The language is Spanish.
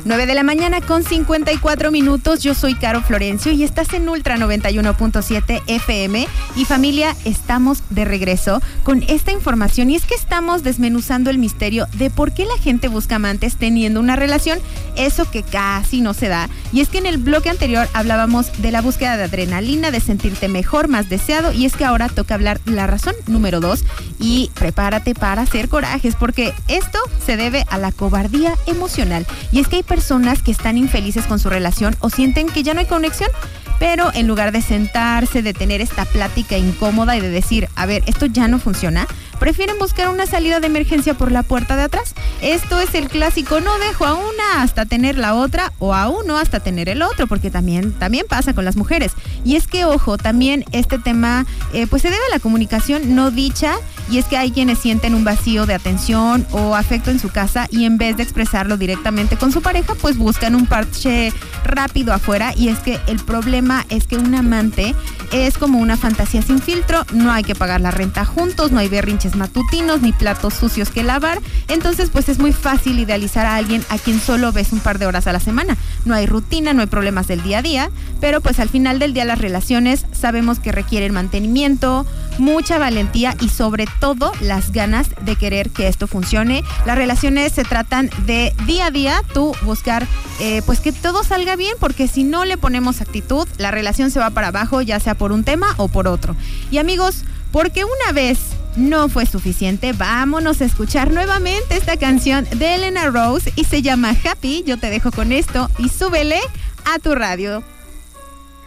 9 de la mañana con 54 minutos. Yo soy Caro Florencio y estás en Ultra 91.7 FM. Y familia, estamos de regreso con esta información. Y es que estamos desmenuzando el misterio de por qué la gente busca amantes teniendo una relación. Eso que casi no se da. Y es que en el bloque anterior hablábamos de la búsqueda de adrenalina, de sentirte mejor, más deseado. Y es que ahora toca hablar de la razón número 2. Y prepárate para hacer corajes, porque esto se debe a la cobardía emocional. Y es que hay personas que están infelices con su relación o sienten que ya no hay conexión, pero en lugar de sentarse, de tener esta plática incómoda y de decir, a ver, esto ya no funciona, prefieren buscar una salida de emergencia por la puerta de atrás. Esto es el clásico, no dejo a una hasta tener la otra o a uno hasta tener el otro, porque también pasa con las mujeres. Y es que, ojo, también este tema pues se debe a la comunicación no dicha, y es que hay quienes sienten un vacío de atención o afecto en su casa y en vez de expresarlo directamente con su pareja, pues buscan un parche rápido afuera. Y es que el problema es que un amante es como una fantasía sin filtro, no hay que pagar la renta juntos, no hay berrinches matutinos ni platos sucios que lavar. Entonces pues es muy fácil idealizar a alguien a quien solo ves un par de horas a la semana. No hay rutina, no hay problemas del día a día, pero pues al final del día las relaciones sabemos que requieren mantenimiento, mucha valentía y sobre todo las ganas de querer que esto funcione. Las relaciones se tratan de día a día tú buscar pues que todo salga bien, porque si no le ponemos actitud, la relación se va para abajo, ya sea por un tema o por otro. Y amigos, porque una vez no fue suficiente, vámonos a escuchar nuevamente esta canción de Elena Rose y se llama Happy. Yo te dejo con esto y súbele a tu radio.